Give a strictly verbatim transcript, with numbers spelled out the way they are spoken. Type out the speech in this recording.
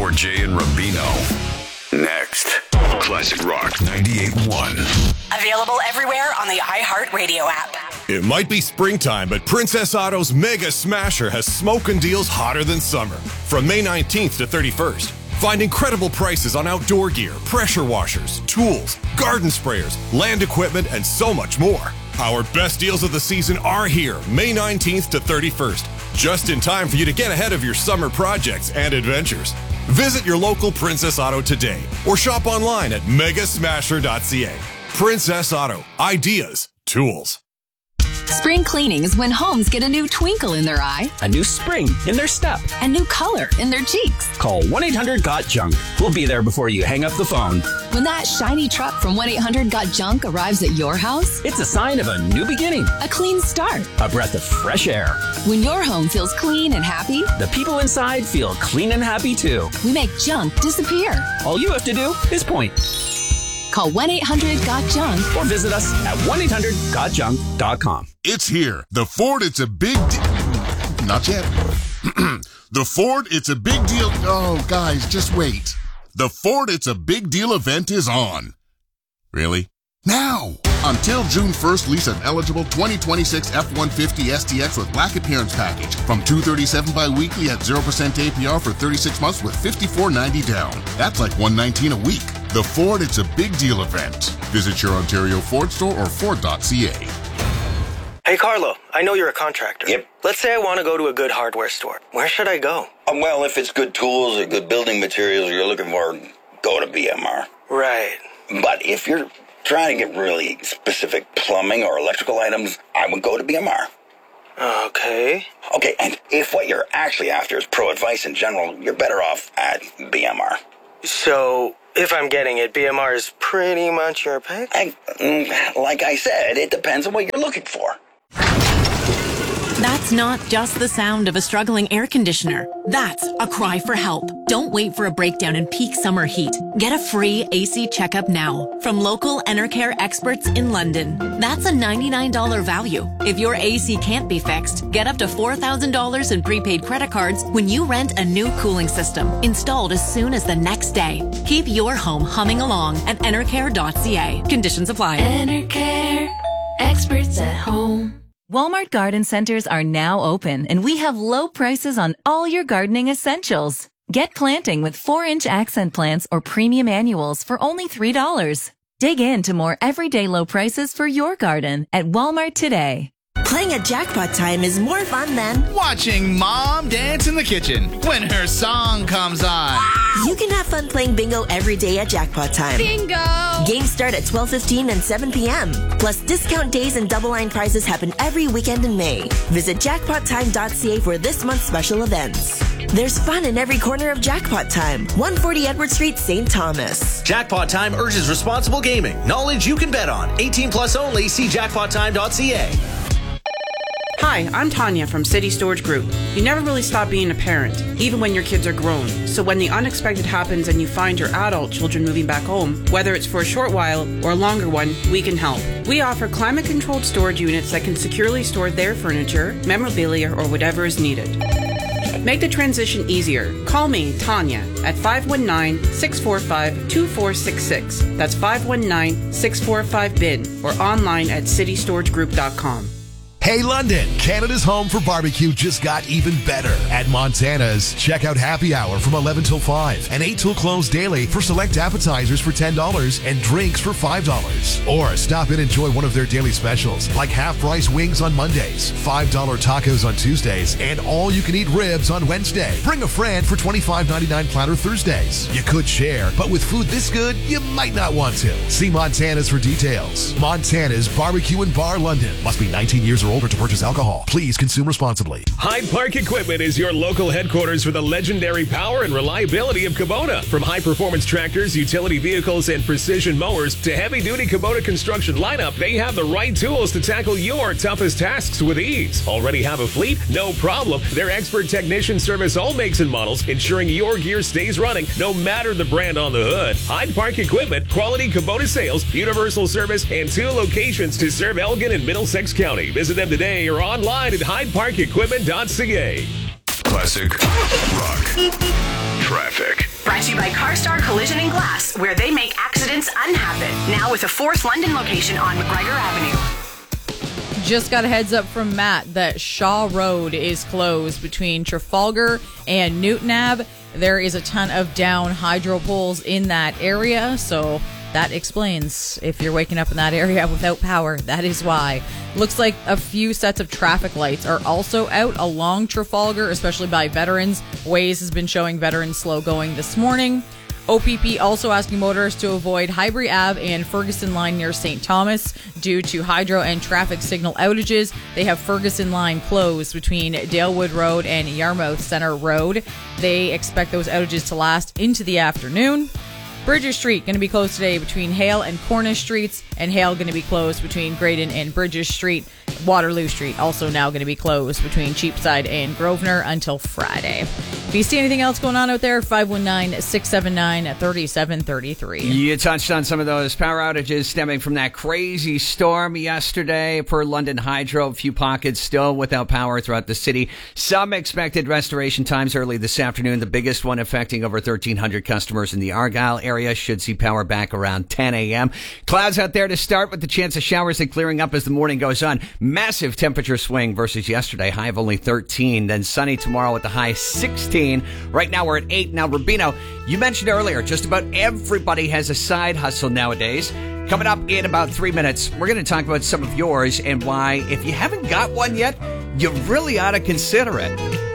or Jay and Rubino. Next. Classic Rock ninety-eight point one. Available everywhere on the iHeartRadio app. It might be springtime, but Princess Auto's Mega Smasher has smoking deals hotter than summer. From May nineteenth to thirty-first. Find incredible prices on outdoor gear, pressure washers, tools, garden sprayers, land equipment, and so much more. Our best deals of the season are here, May nineteenth to thirty-first. Just in time for you to get ahead of your summer projects and adventures. Visit your local Princess Auto today or shop online at mega smasher dot c a. Princess Auto. Ideas. Tools. Spring cleaning is when homes get a new twinkle in their eye, a new spring in their step, a new color in their cheeks. Call one eight hundred got junk. We'll be there before you hang up the phone. When that shiny truck from one eight hundred got junk arrives at your house, it's a sign of a new beginning, a clean start, a breath of fresh air. When your home feels clean and happy, the people inside feel clean and happy too. We make junk disappear. All you have to do is point. Call one eight hundred got junk or visit us at one eight hundred got junk dot com. It's here. The Ford It's a Big Deal. Not yet. The Ford It's a Big Deal. Oh, guys, just wait. The Ford It's a Big Deal event is on. Really? Now! Until June first, lease an eligible twenty twenty-six F one fifty S T X with black appearance package from two hundred thirty-seven dollars bi-weekly at zero percent A P R for thirty-six months with fifty-four ninety down. That's like one hundred nineteen dollars a week. The Ford It's a Big Deal event. Visit your Ontario Ford store or ford dot c a. Hey, Carlo, I know you're a contractor. Yep. Let's say I want to go to a good hardware store. Where should I go? Um, well, if it's good tools or good building materials you're looking for, go to B M R. Right. But if you're trying to get really specific plumbing or electrical items, I would go to B M R. Okay. Okay, and if what you're actually after is pro advice in general, you're better off at B M R. So, if I'm getting it, B M R is pretty much your pick? I, like I said, it depends on what you're looking for. That's not just the sound of a struggling air conditioner. That's a cry for help. Don't wait for a breakdown in peak summer heat. Get a free A C checkup now from local Enercare experts in London. That's a ninety-nine dollars value. If your A C can't be fixed, get up to four thousand dollars in prepaid credit cards when you rent a new cooling system, installed as soon as the next day. Keep your home humming along at enercare dot c a. Conditions apply. Enercare, experts at home. Walmart garden centers are now open, and we have low prices on all your gardening essentials. Get planting with four inch accent plants or premium annuals for only three dollars. Dig into more everyday low prices for your garden at Walmart today. Playing at Jackpot Time is more fun than watching Mom dance in the kitchen when her song comes on. You can have fun playing bingo every day at Jackpot Time. Bingo! Games start at twelve fifteen and seven p.m. Plus, discount days and double line prizes happen every weekend in May. Visit jackpot time dot c a for this month's special events. There's fun in every corner of Jackpot Time. one forty Edward Street, Saint Thomas. Jackpot Time urges responsible gaming. Knowledge you can bet on. eighteen plus only. See jackpot time dot c a. Hi, I'm Tanya from City Storage Group. You never really stop being a parent, even when your kids are grown. So when the unexpected happens and you find your adult children moving back home, whether it's for a short while or a longer one, we can help. We offer climate-controlled storage units that can securely store their furniture, memorabilia, or whatever is needed. Make the transition easier. Call me, Tanya, at five one nine, six four five, two four six six. That's five one nine, six four five, B I N or online at city storage group dot com. Hey London, Canada's home for barbecue just got even better. At Montana's, check out happy hour from eleven till five and eight till close daily for select appetizers for ten dollars and drinks for five dollars. Or stop in and enjoy one of their daily specials like half-price wings on Mondays, five dollar tacos on Tuesdays, and all-you-can-eat ribs on Wednesday. Bring a friend for twenty-five ninety-nine platter Thursdays. You could share, but with food this good, you might not want to. See Montana's for details. Montana's Barbecue and Bar London. Must be nineteen years or older to purchase alcohol. Please consume responsibly. Hyde Park Equipment is your local headquarters for the legendary power and reliability of Kubota. From high-performance tractors, utility vehicles, and precision mowers to heavy-duty Kubota construction lineup, they have the right tools to tackle your toughest tasks with ease. Already have a fleet? No problem. Their expert technicians service all makes and models, ensuring your gear stays running no matter the brand on the hood. Hyde Park Equipment, quality Kubota sales, universal service, and two locations to serve Elgin and Middlesex County. Visit them today or online at hyde park equipment dot c a. Classic Rock Traffic. Brought to you by CarStar Collision and Glass, where they make accidents unhappen. Now with a fourth London location on McGregor Avenue. Just got a heads up from Matt that Shaw Road is closed between Trafalgar and Newton Ave. There is a ton of down hydro poles in that area, so that explains if you're waking up in that area without power. That is why. Looks like a few sets of traffic lights are also out along Trafalgar, especially by Veterans. Waze has been showing Veterans slow going this morning. O P P also asking motorists to avoid Highbury Ave and Ferguson Line near Saint Thomas due to hydro and traffic signal outages. They have Ferguson Line closed between Dalewood Road and Yarmouth Centre Road. They expect those outages to last into the afternoon. Bridges Street going to be closed today between Hale and Cornish Streets, and Hale going to be closed between Graydon and Bridges Street. Waterloo Street also now going to be closed between Cheapside and Grosvenor until Friday. If you see anything else going on out there, five one nine, six seven nine, three seven three three. You touched on some of those power outages stemming from that crazy storm yesterday. Per London Hydro, a few pockets still without power throughout the city. Some expected restoration times early this afternoon. The biggest one affecting over thirteen hundred customers in the Argyle area should see power back around ten a.m. Clouds out there to start with the chance of showers and clearing up as the morning goes on. Massive temperature swing versus yesterday, high of only thirteen. Then sunny tomorrow with the high sixteen. Right now we're at eight. Now, Rubino, you mentioned earlier, just about everybody has a side hustle nowadays. Coming up in about three minutes, we're going to talk about some of yours and why, if you haven't got one yet, you really ought to consider it.